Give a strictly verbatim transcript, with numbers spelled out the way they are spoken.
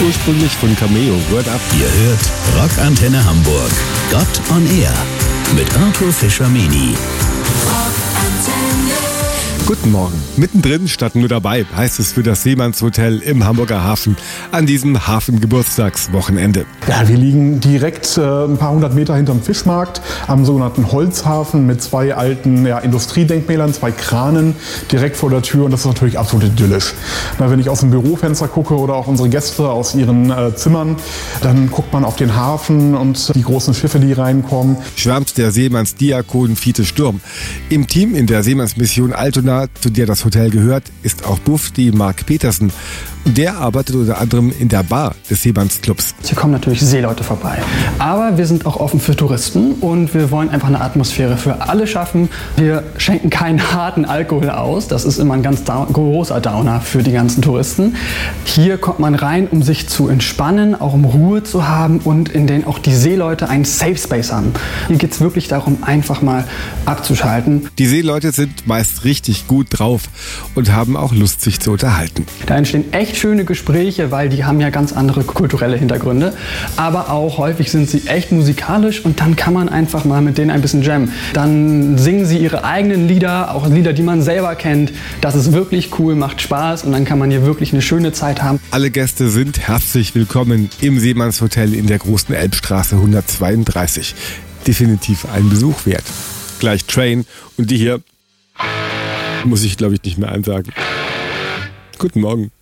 ursprünglich von Cameo. Word Up. Ihr hört Rockantenne Hamburg. Gott on Air mit Arthur Fischer-Meni. Guten Morgen. Mittendrin statt nur dabei heißt es für das Seemannshotel im Hamburger Hafen an diesem Hafengeburtstagswochenende. Ja, wir liegen direkt äh, ein paar hundert Meter hinterm Fischmarkt am sogenannten Holzhafen mit zwei alten ja, Industriedenkmälern, zwei Kranen direkt vor der Tür, und das ist natürlich absolut idyllisch. Na, wenn ich aus dem Bürofenster gucke oder auch unsere Gäste aus ihren äh, Zimmern, dann guckt man auf den Hafen und die großen Schiffe, die reinkommen. Schwärmt der Seemannsdiakon Fiete Sturm. Im Team in der Seemannsmission Altona, zu der das Hotel gehört, ist auch Bufti Mark Petersen. Und der arbeitet unter anderem in der Bar des Seemannsclubs. Hier kommen natürlich Seeleute vorbei. Aber wir sind auch offen für Touristen und wir wollen einfach eine Atmosphäre für alle schaffen. Wir schenken keinen harten Alkohol aus. Das ist immer ein ganz down, großer Downer für die ganzen Touristen. Hier kommt man rein, um sich zu entspannen, auch um Ruhe zu haben und in denen auch die Seeleute einen Safe Space haben. Hier geht es wirklich darum, einfach mal abzuschalten. Die Seeleute sind meist richtig gut drauf und haben auch Lust, sich zu unterhalten. Da entstehen echt schöne Gespräche, weil die haben ja ganz andere kulturelle Hintergründe. Aber auch häufig sind sie echt musikalisch und dann kann man einfach mal mit denen ein bisschen jammen. Dann singen sie ihre eigenen Lieder, auch Lieder, die man selber kennt. Das ist wirklich cool, macht Spaß und dann kann man hier wirklich eine schöne Zeit haben. Alle Gäste sind herzlich willkommen im Seemannshotel in der Großen Elbstraße hundertzweiunddreißig. Definitiv ein Besuch wert. Gleich Train und die hier muss ich, glaube ich, nicht mehr ansagen. Guten Morgen.